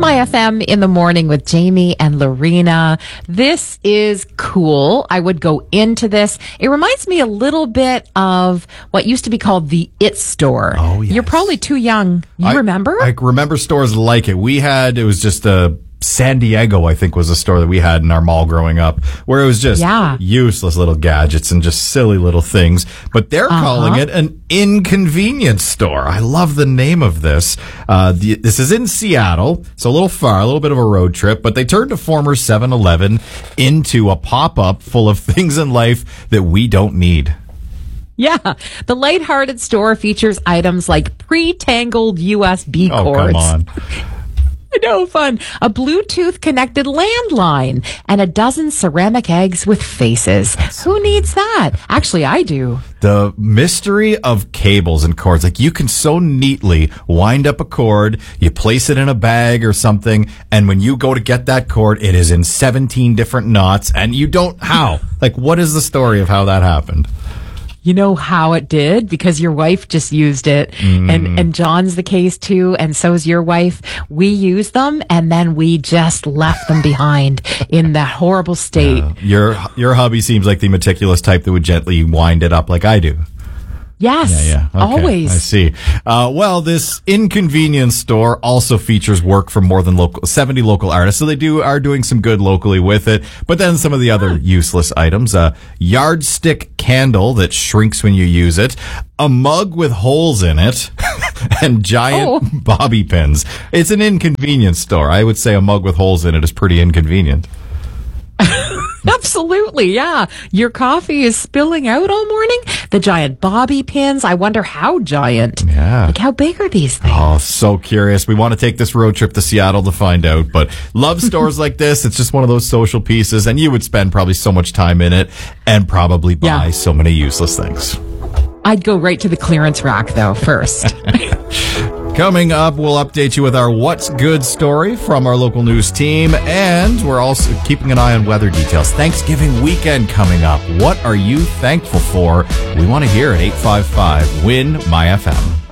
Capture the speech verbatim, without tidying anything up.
My F M in the morning with Jamie and Lorena. This is cool. I would go into this. It reminds me a little bit of what used to be called the It Store. Oh, yes. You're probably too young. You I, remember? I remember stores like it. We had, it was just a San Diego, I think, was a store that we had in our mall growing up, where it was just yeah. useless little gadgets and just silly little things. But they're uh-huh. calling it an inconvenience store. I love the name of this. Uh, the, this is in Seattle, so a little far, a little bit of a road trip, but they turned a former seven eleven into a pop-up full of things in life that we don't need. Yeah, the lighthearted store features items like pre-tangled U S B oh, cords. Come on. I know, fun. A Bluetooth connected landline and a dozen ceramic eggs with faces. Who needs that? Actually, I do. The mystery of cables and cords. Like, you can so neatly wind up a cord, you place it in a bag or something, and when you go to get that cord, it is in seventeen different knots, and you don't, how? Like, what is the story of how that happened? You know how it did? Because your wife just used it. Mm. And, and John's the case too. And so's your wife. We used them and then we just left them behind in that horrible state. Uh, your, your hubby seems like the meticulous type that would gently wind it up like I do. Yes, yeah, yeah. Okay, always. I see. Uh, well, this inconvenience store also features work from more than local, seventy local artists, so they do are doing some good locally with it. But then some of the other useless items: a yardstick candle that shrinks when you use it, a mug with holes in it, and giant oh. bobby pins. It's an inconvenience store. I would say a mug with holes in it is pretty inconvenient. Absolutely, yeah. Your coffee is spilling out all morning. The giant bobby pins. I wonder how giant. Yeah. Like, how big are these things? Oh, so curious. We want to take this road trip to Seattle to find out, but love stores like this. It's just one of those social pieces, and you would spend probably so much time in it and probably buy yeah. so many useless things. I'd go right to the clearance rack, though, first. Coming up, we'll update you with our What's Good story from our local news team, and we're also keeping an eye on weather details. Thanksgiving weekend coming up. What are you thankful for? We want to hear at eight five five, W I N, M Y F M.